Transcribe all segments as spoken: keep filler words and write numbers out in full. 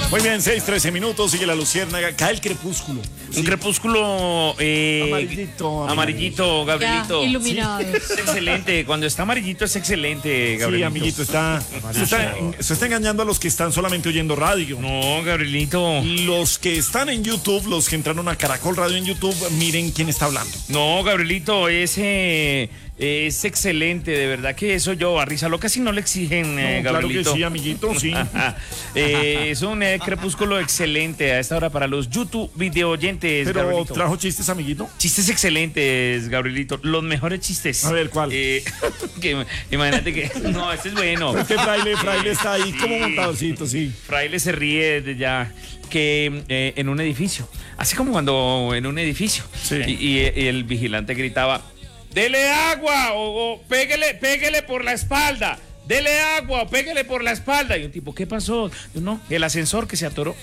Muy bien, seis, trece minutos, sigue la luciérnaga, cae el crepúsculo. Un crepúsculo eh, amarillito, amarillito, Gabrielito. Ya, iluminado. Sí, es excelente, cuando está amarillito es excelente, Gabrielito. Sí, amiguito, está, se está, se está engañando a los que están solamente oyendo radio. No, Gabrielito. Los que están en YouTube, los que entraron a Caracol Radio en YouTube, miren quién está hablando. No, Gabrielito, ese es excelente, de verdad que eso yo a Risa Loca si no le exigen, eh, No, claro que Gabrielito. sí, amiguito, sí. eh, es un eh, crepúsculo excelente a esta hora para los YouTube video oyentes, Pero Gabrielito. trajo chistes, amiguito. Chistes excelentes, Gabrielito. Los mejores chistes. A ver, ¿cuál? Eh, que, imagínate que. No, este es bueno. Este fraile, fraile está ahí como montadorcito, sí. Fraile se ríe de ya que eh, en un edificio. Así como cuando en un edificio. Sí. Y, y- y el vigilante gritaba: ¡dele agua! O, o pégale, pégale por la espalda. Dele agua o pégale por la espalda. Y un tipo, ¿qué pasó? Yo, no, el ascensor que se atoró.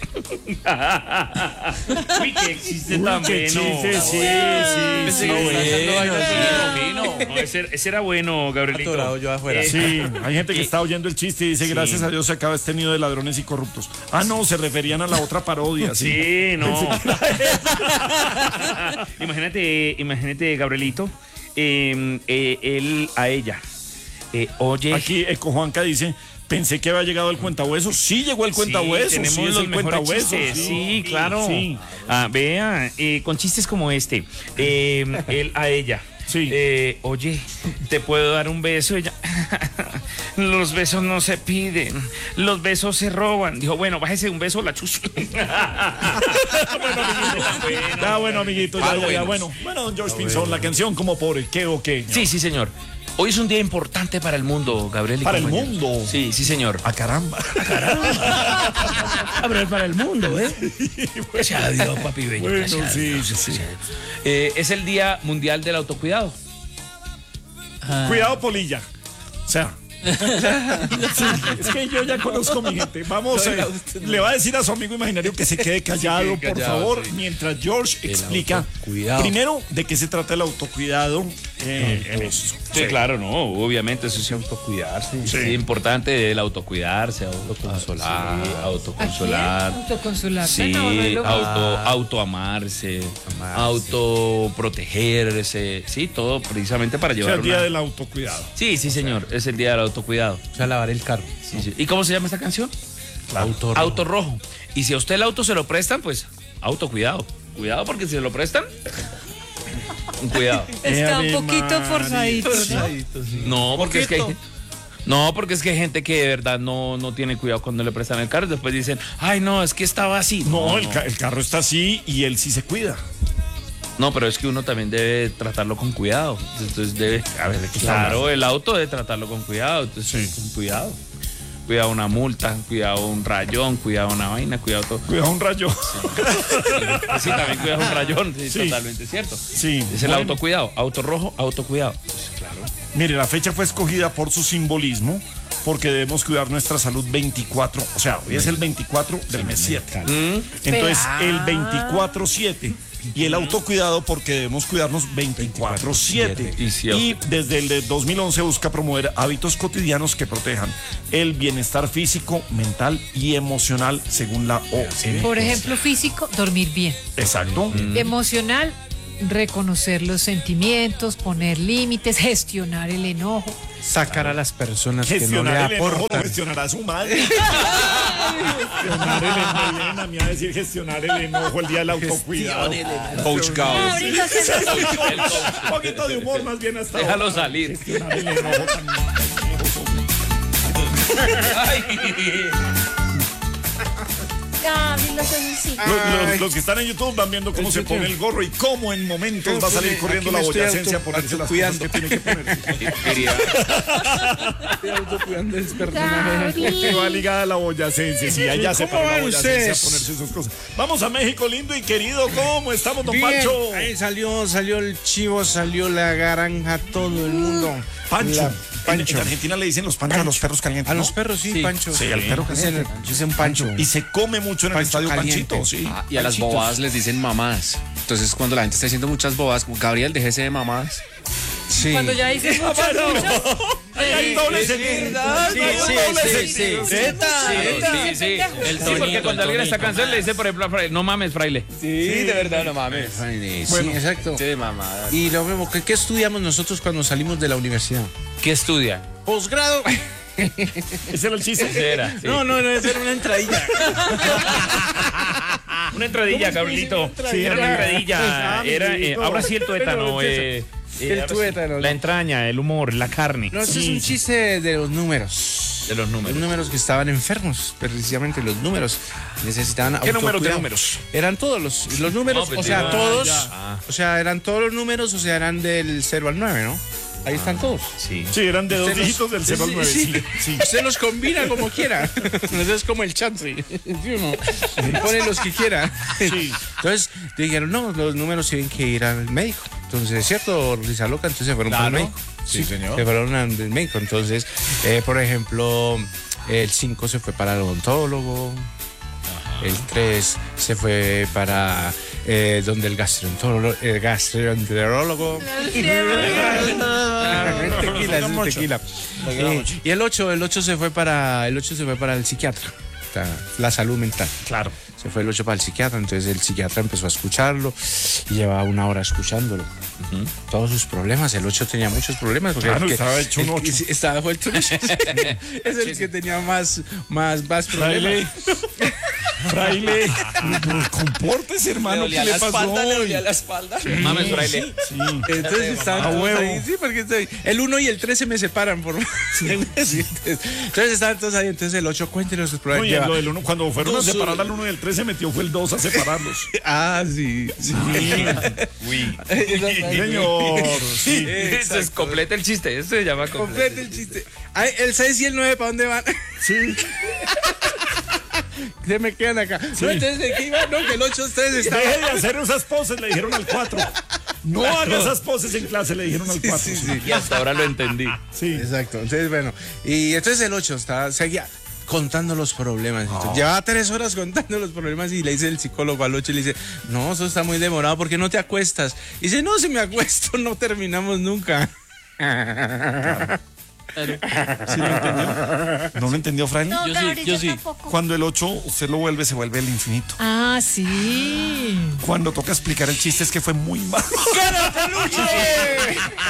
Uy, qué chiste Uy, tan qué bueno. chiste, sí, sí, sí. No, bueno, no, ese, ese era bueno, Gabrielito. Atorado yo afuera. Eh, Sí, hay gente que está oyendo el chiste y dice, Sí. gracias a Dios se acaba este nido de ladrones y corruptos. Ah, no, se referían a la otra parodia, sí. Sí, no. imagínate, imagínate, Gabrielito, eh, eh, él a ella. Eh, oye, Aquí Eco Juanca dice, pensé que había llegado el cuentahueso. Sí llegó el cuentahueso, sí, tenemos sí, es los el mejores cuentahueso. chistes, sí, claro. Sí. Ah, vea, eh, con chistes como este, eh, él a ella. Sí. Eh, oye, ¿te puedo dar un beso? Ella, los besos no se piden, los besos se roban. Dijo, bueno, bájese un beso, la chus. Ya, bueno, amiguito, ya, ya, ya, bueno. Bueno, don George Pinzón, la canción como por el qué o qué. Sí, sí, señor. Hoy es un día importante para el mundo, Gabriel. y Para el compañeros. mundo. Sí, sí, señor. Ah, caramba. A ver, para el mundo, ¿eh? Gracias a Dios, papi bello. Bueno, gracias a sí, Dios, sí, sí. gracias a Dios. Eh, es el Día Mundial del Autocuidado. Cuidado, polilla. O sea. Sí, es que yo ya conozco a mi gente. Vamos, eh, le va a decir a su amigo imaginario que se quede callado, Se quede por callado, favor, sí. mientras George El explica autocuidado. primero de qué se trata el autocuidado. eh, en eso. Sí, claro, no, obviamente eso es autocuidarse. Sí. Es importante el autocuidarse, autoconsolar, autoconsolar. Autoconsolar. Sí, No, no, no, no. auto, autoamarse, autoprotegerse, sí, todo precisamente para O sea, llevar el día una... del autocuidado. Sí, sí, señor, es el día del autocuidado. O sea, lavar el carro. Sí, sí. ¿Y cómo se llama esta canción? Auto rojo. Auto rojo. Y si a usted el auto se lo prestan, pues autocuidado. Cuidado porque si se lo prestan, cuidado. Está Ave un poquito María. forzadito, ¿no? No, porque es que hay, Poquito. no, porque es que hay gente que de verdad no, no tiene cuidado cuando le prestan el carro y después dicen, ay no, es que estaba así. No, el, ca- el carro está así y él sí se cuida. No, pero es que uno también debe tratarlo con cuidado. Entonces debe. A ver, ¿de qué está Claro, hablando? el auto debe tratarlo con cuidado. Entonces, Sí. con cuidado. Cuidado una multa, cuidado un rayón, cuidado una vaina, cuidado todo. Cuidado un rayo. Sí, también cuidado un rayón, sí, Sí. totalmente cierto. Sí. Es el Bueno. autocuidado, auto rojo, autocuidado. Pues, claro. Mire, la fecha fue escogida por su simbolismo, porque debemos cuidar nuestra salud veinticuatro, o sea, hoy es el veinticuatro del mes siete. Entonces, el veinticuatro siete. Y el autocuidado porque debemos cuidarnos veinticuatro siete. Y sí, Y desde el de dos mil once busca promover hábitos cotidianos que protejan el bienestar físico, mental y emocional según la O M S. Por ejemplo, físico, dormir bien. Exacto. Emocional, reconocer los sentimientos, poner límites, gestionar el enojo. Sacar a las personas que no Gestionar le el enojo lo aportan. gestionará su madre. Gestionar el enojo. Vienen a mí a decir gestionar el enojo el día del autocuidado. Coach Gao. Un poquito de humor más bien hasta Déjalo ahora. salir. Gestionar el enojo tan- Ah, dilo así. Los, los- los que están en YouTube van viendo cómo se pone el gorro y cómo en momentos va a salir corriendo la boyacencia por ponerse las cosas que tiene que ponerse. Quería. Que va ligada a la boyacencia. Sí, allá se ¿Cómo para la van boyacencia a ustedes? ponerse esas cosas. Vamos a México lindo y querido. ¿Cómo estamos, don Bien, Pancho? ahí salió, salió el chivo, salió la garanja, todo el mundo. Pancho. La- En, Pancho. en Argentina le dicen los panchos a los perros calientes. A ¿no? los perros, sí, Sí. Pancho. Sí, al perro Dicen, dicen Pancho. Y se come mucho en el Pancho estadio caliente. Panchito, sí. Ah, y a las Panchitos. bobadas les dicen mamadas. Entonces, cuando la gente está diciendo muchas bobadas, como Gabriel, déjese de mamadas. Sí. Cuando ya dices mucho, mucho, hay doble sentido. Sí, Hay sí, doble sí, sentido. sí. Neta, Sí, neta. sí, sí. El Sí, sí, porque tonito, cuando el alguien esta tonito. canción le dice, por ejemplo, a Fraile, no mames, fraile. Sí, de verdad, no mames. Sí, Bueno. exacto. Qué mamada. Y lo mismo, ¿qué, ¿qué estudiamos nosotros cuando salimos de la universidad? ¿Qué estudia? Posgrado. Ese era el chiste. Ese era. sí. No, no, no, esa era una entradilla. Una entradilla, Gabrielito. Sí, era una entradilla. Era, eh, ahora sí el tuétano. eh, eh, El ahora sí. tuétano, La ¿no? entraña, el humor, la carne. No, eso es un chiste de los números. De los Los números. números que estaban enfermos, precisamente los números. Necesitaban ¿Qué números de autocuidado. números? Eran todos los, los números, No, pues o sea, digo, todos. ya. Ah. O sea, eran todos los números, o sea, eran del cero al nueve, ¿no? Ahí están todos. Sí. Sí, eran de dos Usted los- dígitos del cero al nueve. Sí, Sí, sí. Usted los combina como quiera. Eso es como el chance. ¿Sí o no? Y pone los que quiera. Sí. Entonces dijeron, no, los números tienen que ir al médico. Entonces, ¿cierto, Risa Loca? Entonces se fueron para el Claro. médico. Sí, señor. Se fueron al del médico. Entonces, eh, por ejemplo, el cinco se fue para el odontólogo. El tres se fue para eh, donde el gastroenterólogo. El gastroenterólogo. tequila, eso es tequila. Y, y el ocho, el ocho se fue para el ocho se fue para el psiquiatra. O sea, la salud mental. Claro. Se fue el ocho para el psiquiatra, entonces el psiquiatra empezó a escucharlo y llevaba una hora escuchándolo. Todos sus problemas, el ocho tenía muchos problemas. Porque Claro, el que- estaba hecho un el que- ocho. sí, estaba vuelto un ocho. Es el que tenía más, más, más Fraile. problemas. Fraile. Compórtese, hermano. ¿Qué le pasó hoy? la espalda. Mames, fraile. Sí. Entonces estaban A todos huevo. ahí, sí, porque estoy- el uno y el tres se me separan por entonces estaban todos ahí, entonces el ocho cuéntenos sus No, problemas. y el, Lleva- lo del uno, cuando fueron a dos, separar uno. al uno y el tres, se metió fue el dos a separarlos. Ah, sí, sí. Uy. Señor. Sí. Eso es completa el chiste. Eso se llama completa. Complete el chiste. Ay, el seis y el nueve, ¿para dónde van? Sí. Se me quedan acá. No, entonces, ¿de qué iban? No, que el ocho ustedes estaban. Deje de hacer esas poses, le dijeron al cuatro. No haga esas poses en clase, le dijeron al cuatro. Sí, sí, sí. Y hasta ahora lo entendí. Sí. Exacto. Entonces, bueno. Y entonces el ocho está, seguía contando los problemas. Entonces, llevaba tres horas contando los problemas y le dice el psicólogo al ocho y le dice, no, eso está muy demorado, ¿por qué no te acuestas? Y dice, no, si me acuesto no terminamos nunca. ¿Sí lo entendió? ¿No lo entendió, Fraile? No, Yo sí, Gabriel, yo yo sí. tampoco. Cuando el ocho usted lo vuelve, se vuelve el infinito. Ah, sí. Cuando toca explicar el chiste es que fue muy malo.